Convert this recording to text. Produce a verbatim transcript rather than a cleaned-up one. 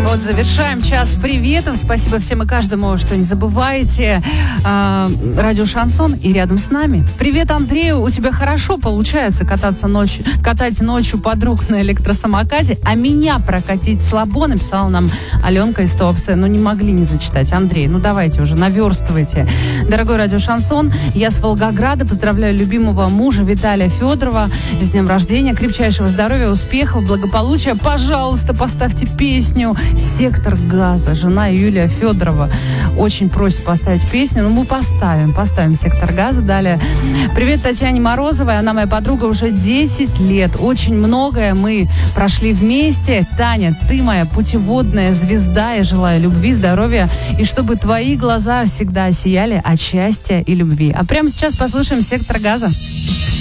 Вот, завершаем час приветов. Спасибо всем и каждому, что не забываете. Э, радио Шансон и рядом с нами. Привет, Андрею. У тебя хорошо получается кататься ночью, катать ночью подруг на электросамокате, а меня прокатить слабо, написала нам Аленка из Туапсе. Ну, не могли не зачитать. Андрей, ну давайте уже, наверстывайте. Дорогой радио Шансон, я с Волгограда. Поздравляю любимого мужа Виталия Федорова с днем рождения. Крепчайшего здоровья, успехов, благополучия. Пожалуйста, поставьте песню «Сектор газа». Жена Юлия Федорова очень просит поставить песню. Ну, мы поставим, поставим «Сектор газа». Далее. Привет Татьяне Морозовой. Она моя подруга уже десять лет. Очень многое мы прошли вместе. Таня, ты моя путеводная звезда. Я желаю любви, здоровья. И чтобы твои глаза всегда сияли от счастья и любви. А прямо сейчас послушаем «Сектор газа».